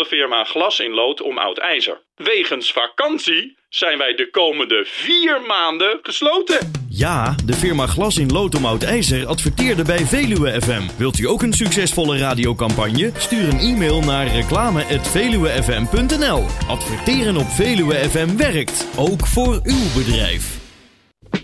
firma Glas in Lood om Oud IJzer. Wegens vakantie zijn wij de komende 4 maanden gesloten. Ja, de firma Glas in Lood om Oud IJzer adverteerde bij Veluwe FM. Wilt u ook een succesvolle radiocampagne? Stuur een e-mail naar reclame@veluwefm.nl. Adverteren op Veluwe FM werkt, ook voor uw bedrijf.